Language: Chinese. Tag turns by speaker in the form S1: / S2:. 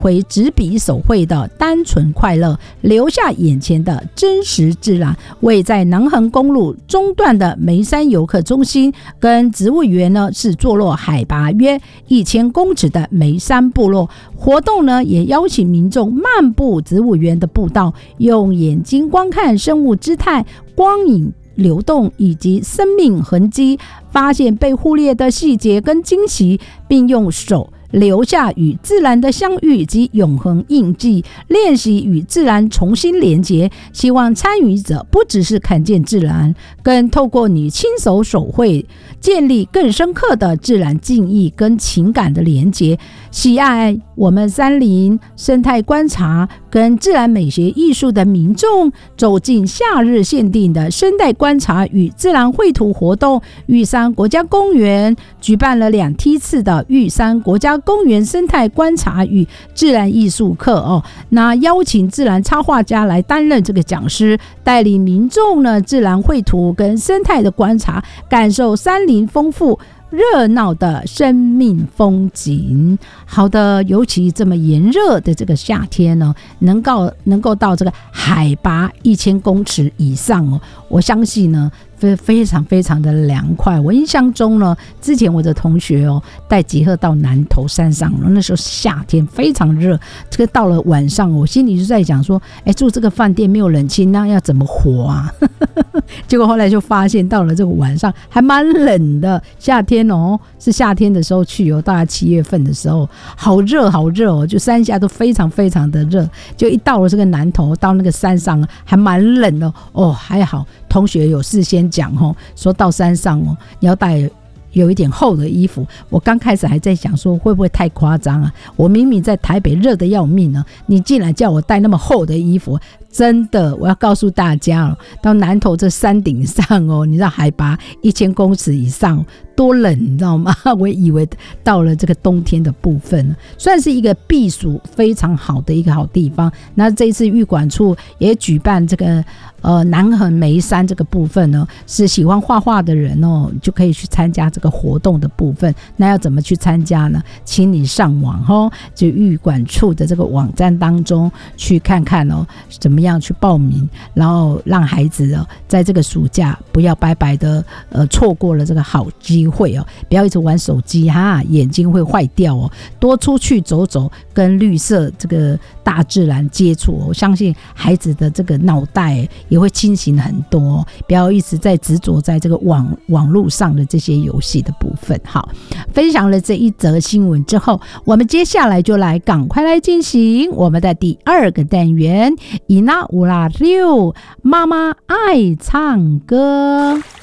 S1: 回执笔手绘的单纯快乐，留下眼前的真实自然。位在南横公路中段的梅山游客中心跟植物园呢，是坐落海拔约1000公尺的梅山部落。活动呢，也邀请民众漫步植物园的步道，用眼睛观看生物姿态、光影流动以及生命痕迹，发现被忽略的细节跟惊喜，并用手留下与自然的相遇及永恒印记，练习与自然重新连结。希望参与者不只是看见自然，更透过你亲手手绘，建立更深刻的自然敬意跟情感的连结。喜爱我们山林生态观察跟自然美学艺术的民众，走进夏日限定的生态观察与自然绘图活动。玉山国家公园举办了2梯次的玉山国家公园生态观察与自然艺术课那邀请自然插画家来担任这个讲师，带领民众呢自然绘图跟生态的观察，感受山林丰富热闹的生命风景。好的，尤其这么炎热的这个夏天呢，能够到这个海拔1000公尺以上我相信呢非常非常的凉快。我印象中呢，之前我的同学带集合到南投山上，那时候夏天非常热，这个到了晚上，我心里就在讲说，住这个饭店没有冷气，那要怎么活啊？结果后来就发现，到了这个晚上还蛮冷的。夏天是夏天的时候去大概7月份的时候，好热好热就山下都非常非常的热。就一到了这个南投，到那个山上还蛮冷的还好同学有事先讲说到山上你要带有一点厚的衣服。我刚开始还在想说会不会太夸张啊，我明明在台北热得要命呢，你竟然叫我带那么厚的衣服。真的，我要告诉大家到南投这山顶上你知道海拔1000公尺以上多冷，你知道吗？我以为到了这个冬天的部分，算是一个避暑非常好的一个好地方。那这一次玉管处也举办这个南横梅山这个部分呢，是喜欢画画的人就可以去参加这个活动的部分。那要怎么去参加呢？请你上网就玉管处的这个网站当中去看看怎么样去报名，然后让孩子在这个暑假不要白白的错过了这个好机会不要一直玩手机眼睛会坏掉多出去走走，跟绿色这个大自然接触我相信孩子的这个脑袋也会清醒很多不要一直在执着在这个网络上的这些游戏的部分。好，分享了这一则新闻之后，我们接下来就赶快来进行我们的第2个单元，伊那乌拉六妈妈爱唱歌。